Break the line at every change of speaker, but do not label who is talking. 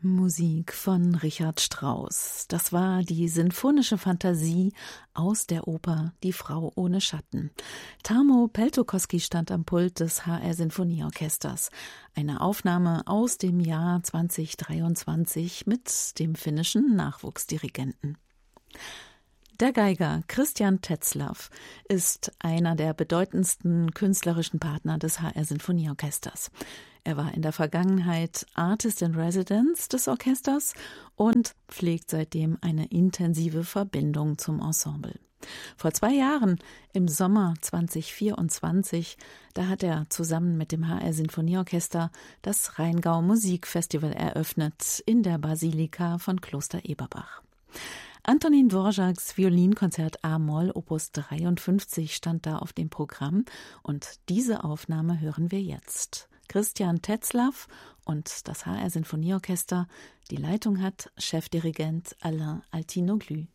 Musik von Richard Strauss. Das war die sinfonische Fantasie aus der Oper Die Frau ohne Schatten. Tarmo Peltokoski stand am Pult des HR Sinfonieorchesters. Eine Aufnahme aus dem Jahr 2023 mit dem finnischen Nachwuchsdirigenten. Der Geiger Christian Tetzlaff ist einer der bedeutendsten künstlerischen Partner des HR Sinfonieorchesters. Er war in der Vergangenheit Artist in Residence des Orchesters und pflegt seitdem eine intensive Verbindung zum Ensemble. Vor 2 Jahren, im Sommer 2024, da hat er zusammen mit dem HR Sinfonieorchester das Rheingau Musikfestival eröffnet in der Basilika von Kloster Eberbach. Antonín Dvořáks Violinkonzert A-Moll Opus 53 stand da auf dem Programm und diese Aufnahme hören wir jetzt. Christian Tetzlaff und das HR Sinfonieorchester. Die Leitung hat Chefdirigent Alain Altinoglu.